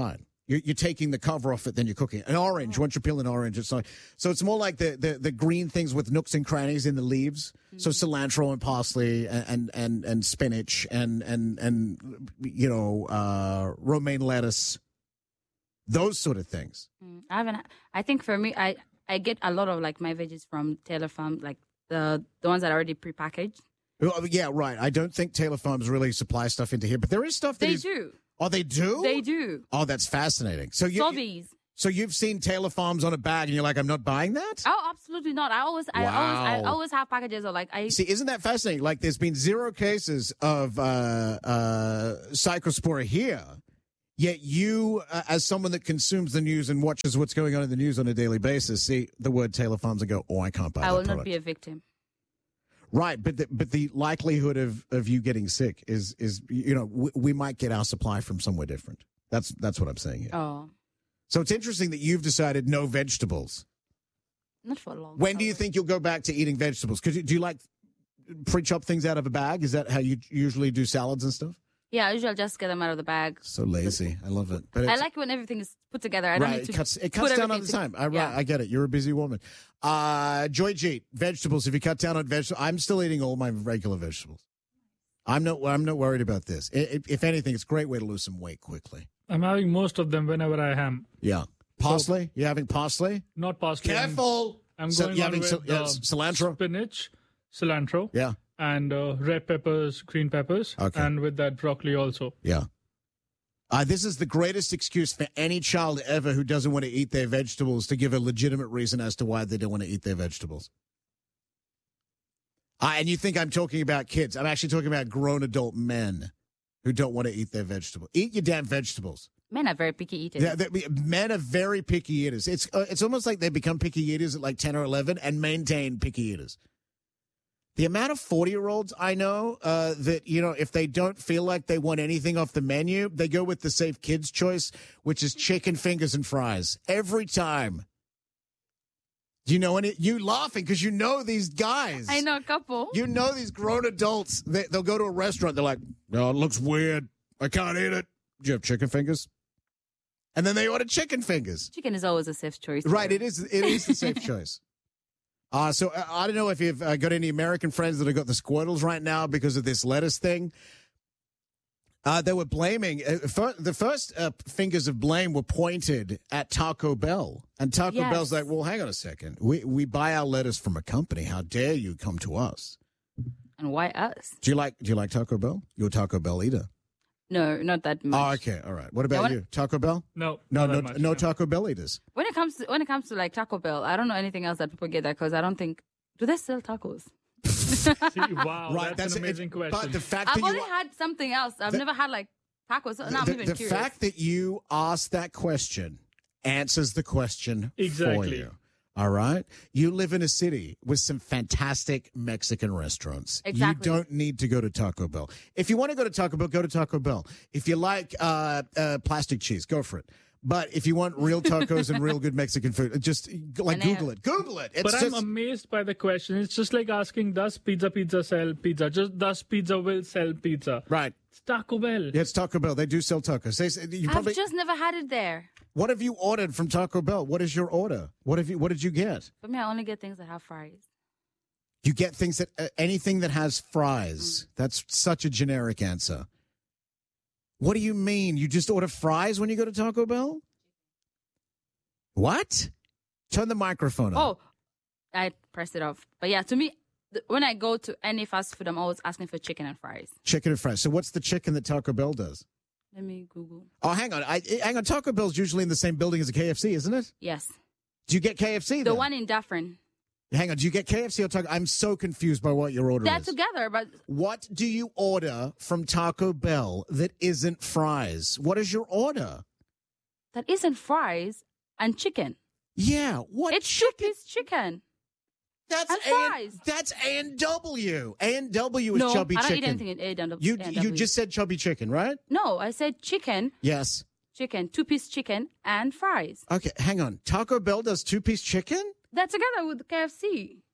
You're, you're taking the cover off it, then you're cooking it. An orange, once you peel an orange, it's like, so it's more like the, the, the green things with nooks and crannies in the leaves. Mm-hmm. So cilantro and parsley and, and, and, and spinach and, and, and, you know, uh, romaine lettuce, those sort of things. Mm, I haven't, I think for me, I, I get a lot of like my veggies from Taylor Farm, like the, the ones that are already prepackaged. Oh, yeah, right. I don't think Taylor Farms really supply stuff into here, but there is stuff that They is, do. Oh, they do? They do. Oh, that's fascinating. So you, Sobeys. so you've seen Taylor Farms on a bag, and you're like, I'm not buying that? Oh, absolutely not. I always, I Wow. always, I always have packages of like I. See, isn't that fascinating? Like, there's been zero cases of uh, uh, Cyclospora here, yet you, uh, as someone that consumes the news and watches what's going on in the news on a daily basis, see the word Taylor Farms and go, oh, I can't buy I that will product. not be a victim. Right, but the, but the likelihood of, of you getting sick is, is you know, we, we might get our supply from somewhere different. That's that's what I'm saying here. Oh, So it's interesting that you've decided no vegetables. not for long. When do you think you'll go back to eating vegetables? Because do you like pre-chop things out of a bag? Is that how you usually do salads and stuff? Yeah, I usually just get them out of the bag. So lazy. I love it. But I it's, like when everything is put together. I don't right, need to it cuts, it put cuts down on everything the to- time. I, yeah. right, I get it. You're a busy woman. Uh, Joy Jeet, vegetables. If you cut down on vegetables, I'm still eating all my regular vegetables. I'm not. I'm not worried about this. I I if anything, it's a great way to lose some weight quickly. I'm having most of them whenever I am. Yeah, parsley. You having parsley? Not parsley. I'm- Careful. I'm, So going you're on having with cil- yeah, uh, c- cilantro? spinach, cilantro. Yeah. And uh, red peppers, green peppers. Okay. And with that broccoli also. Yeah. Uh, this is the greatest excuse for any child ever who doesn't want to eat their vegetables to give a legitimate reason as to why they don't want to eat their vegetables. Uh, and you think I'm talking about kids. I'm actually talking about grown adult men who don't want to eat their vegetables. Eat your damn vegetables. Men are very picky eaters. Yeah, they- men are very picky eaters. It's uh, it's almost like they become picky eaters at like ten or eleven and maintain picky eaters. The amount of forty-year-olds I know uh, that, you know, if they don't feel like they want anything off the menu, they go with the safe kids choice, which is chicken fingers and fries. Every time. Do you know any? You laughing because you know these guys. I know a couple. You know these grown adults. They, they'll go to a restaurant. They're like, no, it looks weird. I can't eat it. Do you have chicken fingers? And then they order chicken fingers. Chicken is always a safe choice. Right, it is. It is the safe choice. Uh, so uh, I don't know if you've uh, got any American friends that have got the Squirtles right now because of this lettuce thing. Uh, they were blaming uh, fir- the first uh, fingers of blame were pointed at Taco Bell, and Taco Yes. Bell's like, "Well, hang on a second. We we buy our lettuce from a company. How dare you come to us?" And why us? Do you like Do you like Taco Bell? You're a Taco Bell eater. No, not that much. Oh, okay, all right. What about Yeah, when- you, Taco Bell? No, No, not no, that much, no no. Taco Bell eaters. When it comes to when it comes to like Taco Bell, I don't know anything else that people get there because I don't think do they sell tacos? See, wow, Right, that's, that's an it- amazing question. But the fact I've that only you had something else. I've The- never had like tacos. So now I'm the, even the curious. fact that you asked that question answers the question for Exactly. you. All right? You live in a city with some fantastic Mexican restaurants. Exactly. You don't need to go to Taco Bell. If you want to go to Taco Bell, go to Taco Bell. If you like uh, uh, plastic cheese, go for it. But if you want real tacos and real good Mexican food, just like And I- Google it. Google it. It's but just, I'm amazed by the question. It's just like asking, does Pizza Pizza sell pizza? Just does Pizza will sell pizza? right. It's Taco Bell. Yeah, it's Taco Bell. They do sell tacos. They, say- you probably, I've just never had it there. what have you ordered from Taco Bell? What is your order? What have you? What did you get? For me, I only get things that have fries. You get things that uh, anything that has fries. That's such a generic answer. What do you mean? You just order fries when you go to Taco Bell? What? Turn the microphone on. Oh, I pressed it off. But yeah, to me, th- when I go to any fast food, I'm always asking for chicken and fries. Chicken and fries. So what's the chicken that Taco Bell does? Let me Google. Oh, hang on. I, hang on. Taco Bell's usually in the same building as a K F C, isn't it? Yes. Do you get K F C The then? one in Dufferin. Hang on. Do you get K F C or Taco? I'm so confused by what your order They're is. together, but What do you order from Taco Bell that isn't fries? What is your order? that isn't fries and chicken. Yeah, what? It's two-piece chicken. That's and A- fries. That's A and W. A and W is no, chubby I don't chicken. eat anything in A and W. You you just said chubby chicken, right? No, I said chicken, Yes. chicken, two-piece chicken, and fries. Okay, hang on. Taco Bell does two-piece chicken? They're together with K F C.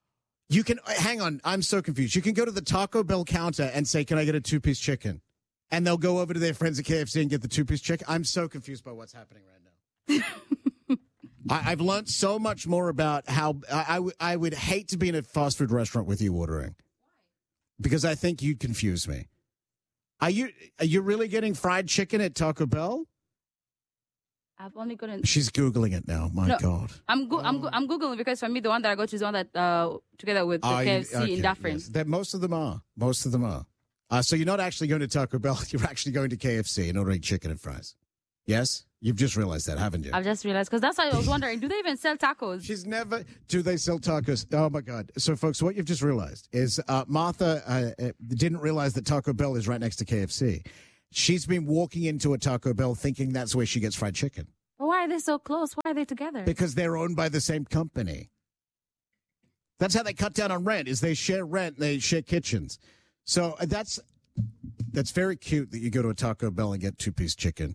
You can uh, hang on. I'm so confused. You can go to the Taco Bell counter and say, "Can I get a two-piece chicken?" and they'll go over to their friends at K F C and get the two-piece chicken. I'm so confused by what's happening right now. I, I've learned so much more about how I, I, w- I would hate to be in a fast food restaurant with you ordering. Because I think you'd confuse me. Are you are you really getting fried chicken at Taco Bell? I've only gotten. She's Googling it now. My No, God. I'm go- I'm go- I'm googling because for me the one that I go to is the one that uh together with the Are K you- F C okay, in Dufferin. yes. That most of them are. Most of them are. Uh, so you're not actually going to Taco Bell. You're actually going to K F C and ordering chicken and fries. Yes? You've just realized that, haven't you? I've just realized because that's why I was wondering. Do they even sell tacos? She's never. Do they sell tacos? Oh, my God. So, folks, what you've just realized is uh, Martha uh, uh, didn't realize that Taco Bell is right next to K F C. She's been walking into a Taco Bell thinking that's where she gets fried chicken. But why are they so close? Why are they together? Because they're owned by the same company. That's how they cut down on rent, is they share rent, they share kitchens. So uh, that's that's very cute that you go to a Taco Bell and get two-piece chicken.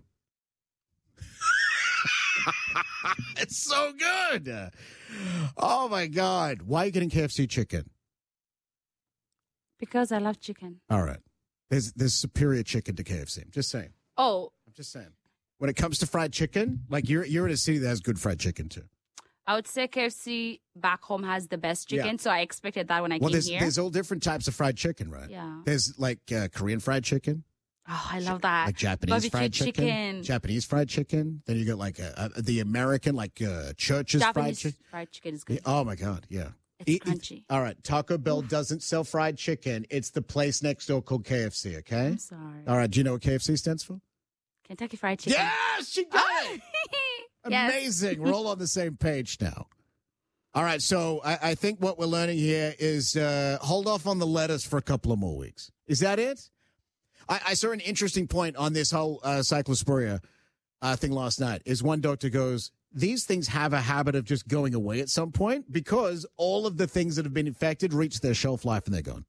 It's so good. Oh, my God. Why are you getting K F C chicken? Because I love chicken. All right. There's there's superior chicken to K F C. I'm just saying. Oh. I'm just saying. When it comes to fried chicken, like you're you're in a city that has good fried chicken, too. I would say K F C back home has the best chicken, Yeah. so I expected that when I Well, came there's, here. there's all different types of fried chicken, right? Yeah. There's like uh, Korean fried chicken. Oh, I love that. Like Japanese Barbecue fried chicken. chicken. Japanese fried chicken. Then you get like a, a, the American, like uh, Church's fried Japanese chicken. fried chicken is good. Oh, my God. Yeah. It's Eat- crunchy. All right. Taco Bell doesn't sell fried chicken. It's the place next door called K F C, okay? I'm sorry. All right. Do you know what K F C stands for? Kentucky Fried Chicken. Yes, she got it. Yes. Amazing. We're all on the same page now. All right. So I, I think what we're learning here is uh, hold off on the lettuce for a couple of more weeks. Is that it? I, I saw an interesting point on this whole uh, cyclosporia uh, thing last night. Is one doctor goes, these things have a habit of just going away at some point because all of the things that have been infected reach their shelf life and they're gone.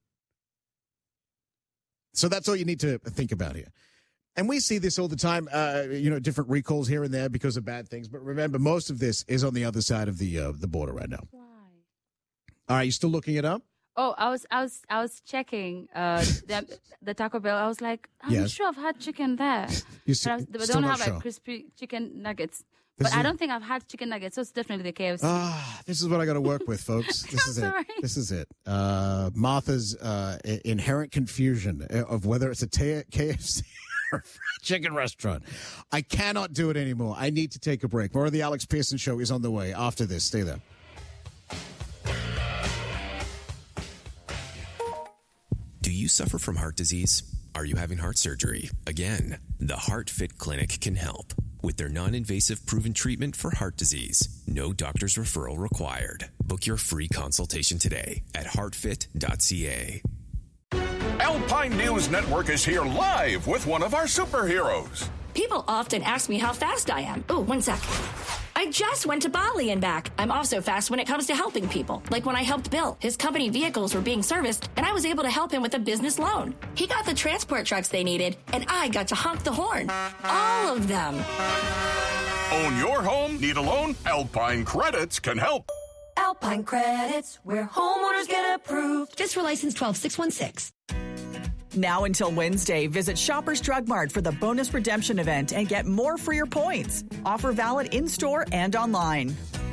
So that's all you need to think about here. And we see this all the time, uh, you know, different recalls here and there because of bad things. But remember, most of this is on the other side of the uh, the border right now. Why? All right, you still looking it up? Oh, I was, I was, I was checking uh, the, the Taco Bell. I was like, I'm Yes. not sure I've had chicken there. You but I, was, but I still don't not have sure. like crispy chicken nuggets. This but I is- don't think I've had chicken nuggets, so it's definitely the K F C. Ah, this is what I got to work with, folks. This is it. sorry. This is it. Uh, Martha's uh, i- inherent confusion of whether it's a T- K F C or a fried chicken restaurant. I cannot do it anymore. I need to take a break. More of the Alex Pearson Show is on the way after this. Stay there. Do you suffer from heart disease? Are you having heart surgery? Again, the HeartFit Clinic can help with their non-invasive proven treatment for heart disease. No doctor's referral required. Book your free consultation today at heart fit dot c a. Alpine News Network is here live with one of our superheroes. People often ask me how fast I am. Oh, one sec. I just went to Bali and back. I'm also fast when it comes to helping people. Like when I helped Bill. His company vehicles were being serviced, and I was able to help him with a business loan. He got the transport trucks they needed, and I got to honk the horn. All of them. Own your home? Need a loan? Alpine Credits can help. Alpine Credits, where homeowners get approved. Just for license twelve six one six. Now until Wednesday, visit Shoppers Drug Mart for the bonus redemption event and get more for your points. Offer valid in-store and online.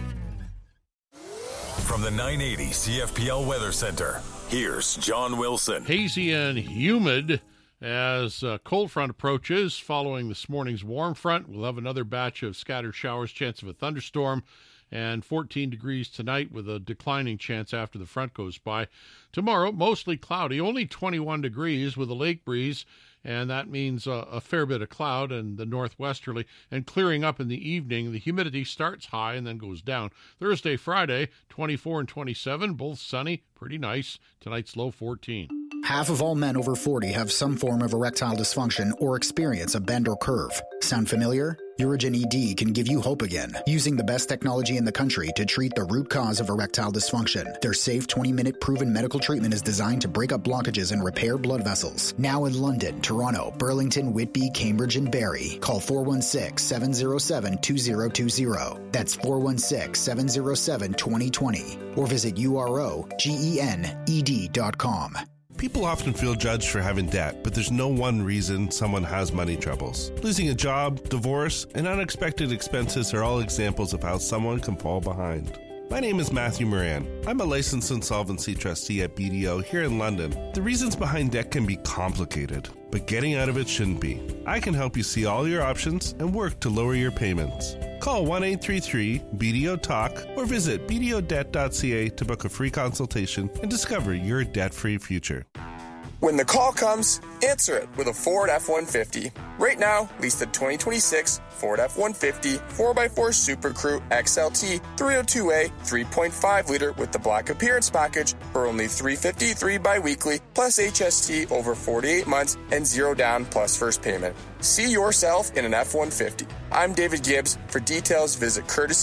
From the nine eighty C F P L Weather Center, here's John Wilson. Hazy and humid as a cold front approaches. Following this morning's warm front, we'll have another batch of scattered showers, chance of a thunderstorm, and fourteen degrees tonight with a declining chance after the front goes by. Tomorrow, mostly cloudy, only twenty-one degrees with a lake breeze, and that means a, a fair bit of cloud and the northwesterly, and clearing up in the evening. The humidity starts high and then goes down. Thursday, Friday, twenty-four and twenty-seven, both sunny, pretty nice. Tonight's low fourteen. Half of all men over forty have some form of erectile dysfunction or experience a bend or curve. Sound familiar? Urigen E D can give you hope again, using the best technology in the country to treat the root cause of erectile dysfunction. Their safe twenty-minute proven medical treatment is designed to break up blockages and repair blood vessels. Now in London, Toronto, Burlington, Whitby, Cambridge, and Barrie. Call four one six, seven zero seven, two zero two zero. That's four one six, seven zero seven, two zero two zero. Or visit U R O G E N E D dot com. People often feel judged for having debt, but there's no one reason someone has money troubles. Losing a job, divorce, and unexpected expenses are all examples of how someone can fall behind. My name is Matthew Moran. I'm a licensed insolvency trustee at B D O here in London. The reasons behind debt can be complicated, but getting out of it shouldn't be. I can help you see all your options and work to lower your payments. Call one eight three three B D O talk or visit b d o debt dot c a to book a free consultation and discover your debt-free future. When the call comes, answer it with a Ford F one fifty. Right now, lease the twenty twenty-six Ford F one fifty four by four Super Crew X L T three oh two A three point five liter with the Black Appearance Package for only three hundred fifty-three dollars bi-weekly plus H S T over forty-eight months and zero down plus first payment. See yourself in an F one fifty. I'm David Gibbs. For details, visit courtesy